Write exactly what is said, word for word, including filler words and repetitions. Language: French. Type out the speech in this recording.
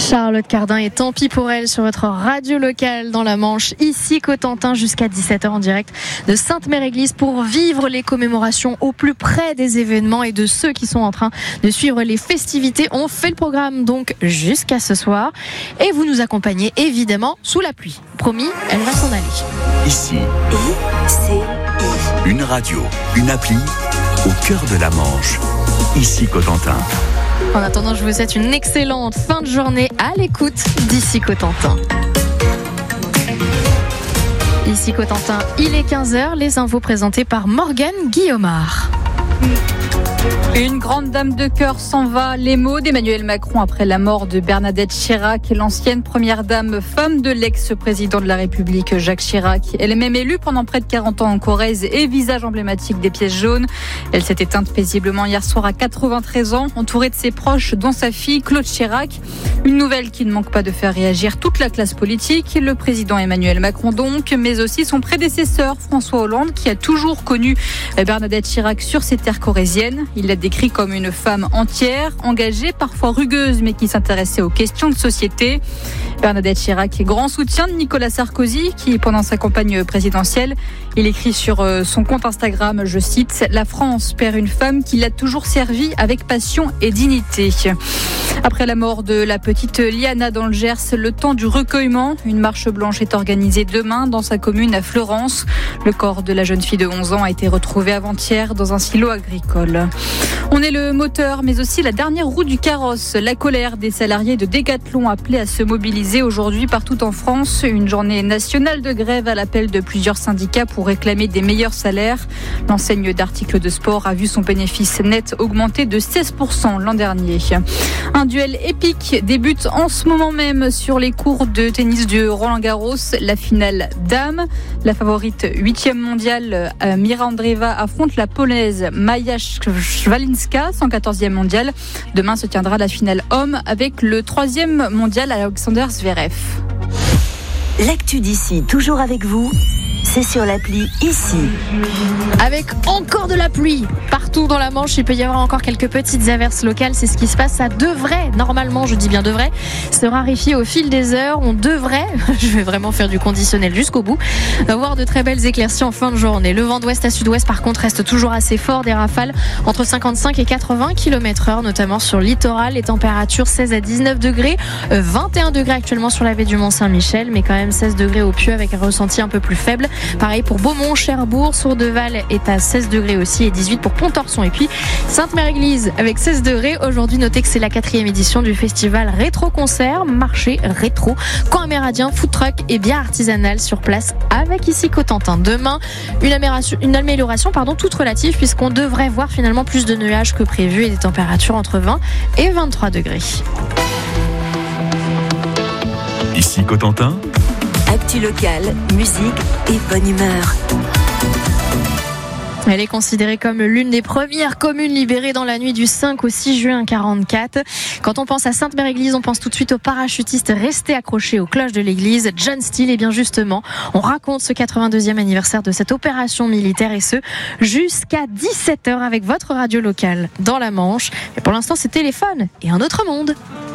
Charlotte Cardin et tant pis pour elle sur votre radio locale dans la Manche, ici Cotentin jusqu'à dix-sept heures en direct de Sainte-Mère-Église pour vivre les commémorations au plus près des événements et de ceux qui sont en train de suivre les festivités. On fait le programme donc jusqu'à ce soir et vous nous accompagnez évidemment sous la pluie. Promis, elle va s'en aller. Ici, I C I. Une radio, une appli au cœur de la Manche. Ici Cotentin. En attendant, je vous souhaite une excellente fin de journée à l'écoute d'Ici Cotentin. Ici Cotentin, il est quinze heures, les infos présentées par Morgane Guillaumard. Une grande dame de cœur s'en va. Les mots d'Emmanuel Macron après la mort de Bernadette Chirac, l'ancienne première dame, femme de l'ex-président de la République Jacques Chirac. Elle est même élue pendant près de quarante ans en Corrèze et visage emblématique des pièces jaunes. Elle s'est éteinte paisiblement hier soir à quatre-vingt-treize ans, entourée de ses proches, dont sa fille Claude Chirac. Une nouvelle qui ne manque pas de faire réagir toute la classe politique, le président Emmanuel Macron donc, mais aussi son prédécesseur François Hollande, qui a toujours connu Bernadette Chirac sur ses terres corréziennes. Il l'a décrit comme une femme entière, engagée, parfois rugueuse, mais qui s'intéressait aux questions de société. Bernadette Chirac est grand soutien de Nicolas Sarkozy, qui, pendant sa campagne présidentielle, il écrit sur son compte Instagram, je cite, « La France perd une femme qui l'a toujours servie avec passion et dignité ». Après la mort de la petite Liana dans le Gers, le temps du recueillement. Une marche blanche est organisée demain dans sa commune à Fleurance. Le corps de la jeune fille de onze ans a été retrouvé avant-hier dans un silo agricole. On est le moteur, mais aussi la dernière roue du carrosse. La colère des salariés de Decathlon appelés à se mobiliser aujourd'hui partout en France. Une journée nationale de grève à l'appel de plusieurs syndicats pour réclamer des meilleurs salaires. L'enseigne d'articles de sport a vu son bénéfice net augmenter de seize pour cent l'an dernier. Un duel épique débute en ce moment même sur les cours de tennis de Roland-Garros. La finale dames. La favorite huitième mondiale, Mira Andreeva, affronte la polonaise Maja Szwalinska, cent quatorzième mondiale. Demain se tiendra la finale homme avec le troisième mondial Alexander Zverev. L'actu d'ici, toujours avec vous, c'est sur l'appli Ici. Avec encore de la pluie partout dans la Manche, il peut y avoir encore quelques petites averses locales. C'est ce qui se passe. Ça devrait, normalement, je dis bien devrait, se raréfier au fil des heures. On devrait, je vais vraiment faire du conditionnel jusqu'au bout, avoir de très belles éclaircies en fin de journée. Le vent d'ouest à sud-ouest, par contre, reste toujours assez fort. Des rafales entre cinquante-cinq et quatre-vingts kilomètres heure, notamment sur le littoral. Les températures seize à dix-neuf degrés, vingt et un degrés actuellement sur la baie du Mont-Saint-Michel, mais quand même seize degrés au Pieux avec un ressenti un peu plus faible. Pareil pour Beaumont, Cherbourg, Sourdeval est à seize degrés aussi et dix-huit pour Pontorson. Et puis Sainte-Mère-Église avec seize degrés. Aujourd'hui, notez que c'est la quatrième édition du festival Rétro Concert, marché rétro, coin amérindien, food truck et bière artisanale sur place avec ici Cotentin. Demain, une amélioration, une amélioration pardon, toute relative puisqu'on devrait voir finalement plus de nuages que prévu et des températures entre vingt et vingt-trois degrés. Ici Cotentin. Actu locale, musique et bonne humeur. Elle est considérée comme l'une des premières communes libérées dans la nuit du cinq au six juin quarante-quatre. Quand on pense à Sainte-Mère-Église, on pense tout de suite aux parachutistes restés accrochés aux cloches de l'église, John Steele. Et bien justement, on raconte ce quatre-vingt-deuxième anniversaire de cette opération militaire et ce, jusqu'à dix-sept heures avec votre radio locale dans la Manche. Mais pour l'instant, c'est téléphone et un autre monde.